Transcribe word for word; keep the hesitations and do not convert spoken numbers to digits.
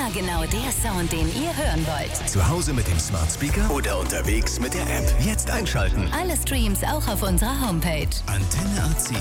Immer genau der Sound, den ihr hören wollt. Zu Hause mit dem Smart Speaker oder unterwegs mit der App. Jetzt einschalten. Alle Streams auch auf unserer Homepage. Antenne A C.